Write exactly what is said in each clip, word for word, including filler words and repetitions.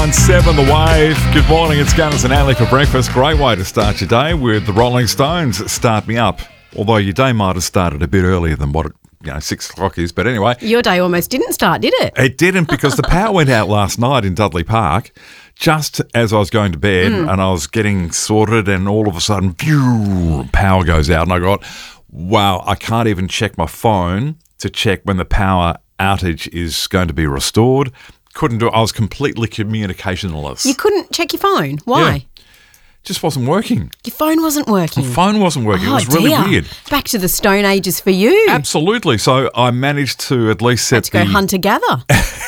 Seven the Wave. Good morning, it's Gunners and Ali for breakfast. Great way to start your day with the Rolling Stones, Start Me Up. Although your day might have started a bit earlier than what it, you know, six o'clock is. But anyway. Your day almost didn't start, did it? It didn't, because the power went out last night in Dudley Park just as I was going to bed mm. and I was getting sorted, and all of a sudden, phew, power goes out. And I got, wow, I can't even check my phone to check when the power outage is going to be restored. Couldn't do it. I was completely communicationless. You couldn't check your phone? Why? Yeah. Just wasn't working. Your phone wasn't working? My phone wasn't working. Oh, it was really dear. weird. Back to the Stone Ages for you. Absolutely. So I managed to at least set Let's the... go hunter-gatherer.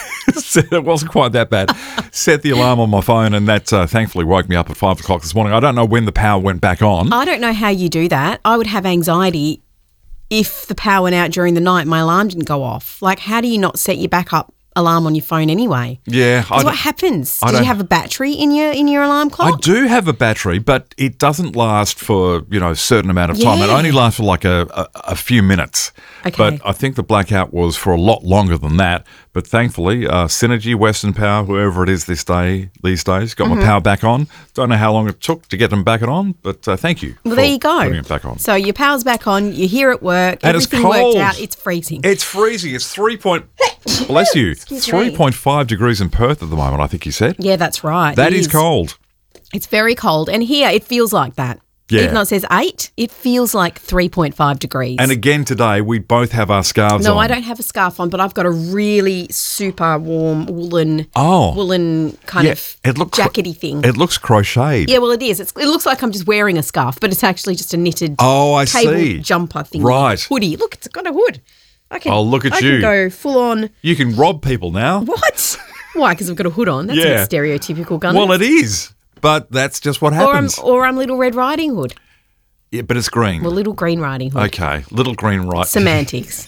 It wasn't quite that bad. Set the alarm on my phone, and that uh, thankfully woke me up at five o'clock this morning. I don't know when the power went back on. I don't know how you do that. I would have anxiety if the power went out during the night and my alarm didn't go off. Like, how do you not set your backup alarm on your phone anyway? Yeah. I what happens? Do you have a battery in your in your alarm clock? I do have a battery, but it doesn't last for, you know, a certain amount of time. Yeah. It only lasts for like a, a, a few minutes. Okay. But I think the blackout was for a lot longer than that. But thankfully, uh, Synergy, Western Power, whoever it is this day, these days, got mm-hmm. my power back on. Don't know how long it took to get them back on, but uh, thank you. Well, there you go. Putting it back on. So your power's back on. You're here at work. And everything it's cold. worked out. It's freezing. It's freezing. It's three point. Bless you. three point five degrees in Perth at the moment, I think you said. Yeah, that's right. That it is, is cold. It's very cold. And here it feels like that. Yeah. Even though it says eight, it feels like three point five degrees. And again today, we both have our scarves no, on. No, I don't have a scarf on, but I've got a really super warm woolen, oh. woolen kind yeah, of it looks jackety thing. It looks crocheted. Yeah, well, it is. It's, it looks like I'm just wearing a scarf, but it's actually just a knitted oh, I cable see. jumper thing. Right. Hoodie. Look, it's got a hood. I can, oh, look at I you. I can go full on. You can rob people now. What? Why? Because I've got a hood on. That's yeah. a bit stereotypical, Gunner. Well, it is, but that's just what happens. Or I'm, or I'm Little Red Riding Hood. Yeah, but it's green. Well, Little Green Riding Hood. Okay, Little Green Riding. Semantics.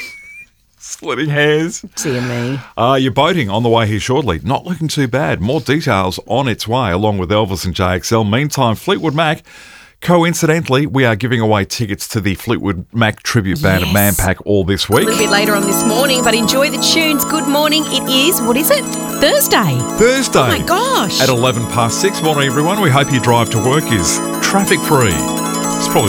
Splitting hairs. Dear me. Uh, you're boating on the way here shortly. Not looking too bad. More details on its way, along with Elvis and J X L. Meantime, Fleetwood Mac. Coincidentally, we are giving away tickets to the Fleetwood Mac tribute band yes. at Manpack all this week. A little bit later on this morning, but enjoy the tunes. Good morning. It is, what is it? Thursday. Thursday. Oh, my gosh. At eleven past six. Morning, everyone. We hope your drive to work is traffic-free. It's probably